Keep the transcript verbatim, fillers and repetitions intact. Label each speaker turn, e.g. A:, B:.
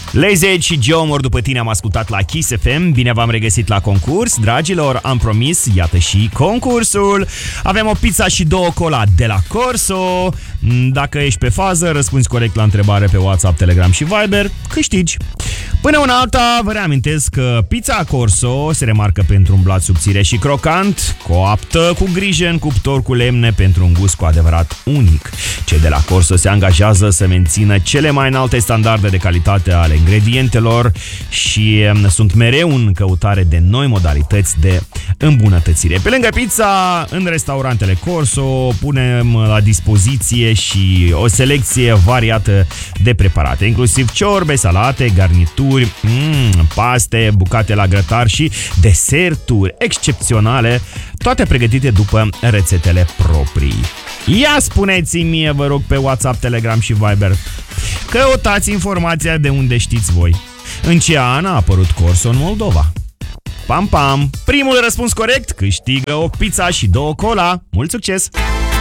A: Lazy și Geomor, după tine am ascultat la Kiss F M. Bine v-am regăsit la concurs, dragilor. Am promis, iată și concursul. Avem o pizza și două cola de la Corso. Dacă ești pe fază, răspunzi corect la întrebare pe WhatsApp, Telegram și Viber, câștigi. Până una alta, vă reamintesc că pizza Corso se remarcă pentru un blat subțire și crocant, coaptă cu grijă în cuptor cu lemne pentru un gust cu adevărat unic. Cei de la Corso se angajează să mențină cele mai înalte standarde de calitate ale ingredientelor și sunt mereu în căutare de noi modalități de îmbunătățire. Pe lângă pizza, în restaurantele Corso punem la dispoziție și o selecție variată de preparate, inclusiv ciorbe, salate, garnituri, mm, paste, bucate la grătar și deserturi excepționale, toate pregătite după rețetele proprii. Ia spuneți-mi, vă rog, pe WhatsApp, Telegram și Viber, căutați informația de unde știți voi. În ce an a apărut Corso în Moldova? Pam, pam! Primul răspuns corect câștigă o pizza și două cola. Mult succes!